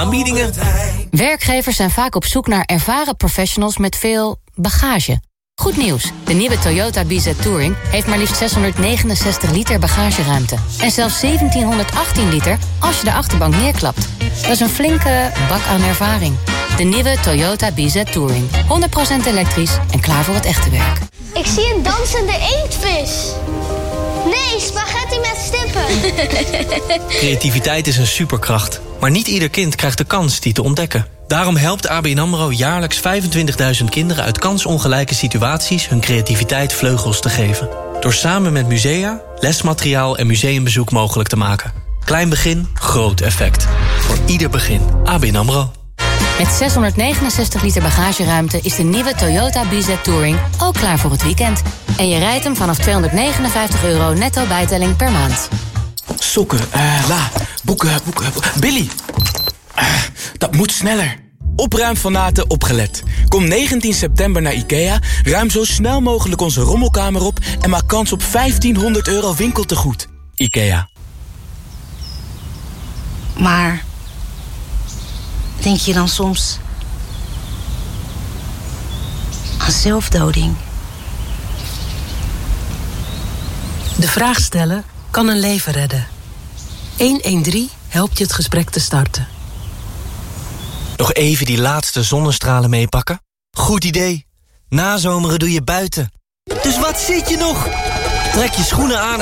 Aanbiedingen. Werkgevers zijn vaak op zoek naar ervaren professionals met veel bagage. Goed nieuws, de nieuwe Toyota BZ Touring heeft maar liefst 669 liter bagageruimte. En zelfs 1718 liter als je de achterbank neerklapt. Dat is een flinke bak aan ervaring. De nieuwe Toyota BZ Touring. 100% elektrisch en klaar voor het echte werk. Ik zie een dansende inktvis. Nee, spaghetti met stippen. Creativiteit is een superkracht. Maar niet ieder kind krijgt de kans die te ontdekken. Daarom helpt ABN AMRO jaarlijks 25.000 kinderen uit kansongelijke situaties hun creativiteit vleugels te geven. Door samen met musea, lesmateriaal en museumbezoek mogelijk te maken. Klein begin, groot effect. Voor ieder begin. ABN AMRO. Met 669 liter bagageruimte is de nieuwe Toyota BZ Touring ook klaar voor het weekend. En je rijdt hem vanaf €259 netto bijtelling per maand. Sokken, boeken. Billy, dat moet sneller. Opruimfanaten opgelet. Kom 19 september naar IKEA, ruim zo snel mogelijk onze rommelkamer op en maak kans op €1500 winkeltegoed. IKEA. Maar denk je dan soms aan zelfdoding? De vraag stellen kan een leven redden. 113 helpt je het gesprek te starten. Nog even die laatste zonnestralen meepakken? Goed idee. Nazomeren doe je buiten. Dus wat zit je nog? Trek je schoenen aan